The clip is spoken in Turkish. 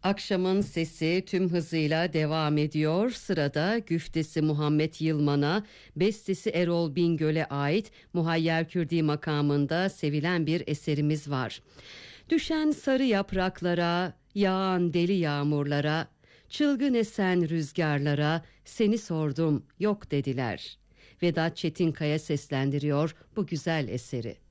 Akşamın sesi tüm hızıyla devam ediyor. Sırada güftesi Muhammed Yılmaz'a, bestesi Erol Bingöl'e ait Muhayyer Kürdi makamında sevilen bir eserimiz var. Düşen sarı yapraklara, yağan deli yağmurlara, çılgın esen rüzgarlara seni sordum yok dediler. Vedat Çetinkaya seslendiriyor bu güzel eseri.